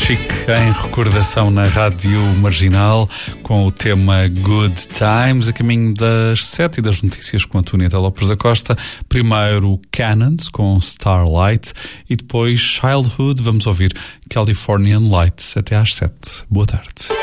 Chic em recordação na Rádio Marginal com o tema Good Times, a caminho das 7 e das notícias com a Antonieta Lopes da Costa. Primeiro Cannons com Starlight e depois Childhood. Vamos ouvir Californian Lights até às 7. Boa tarde.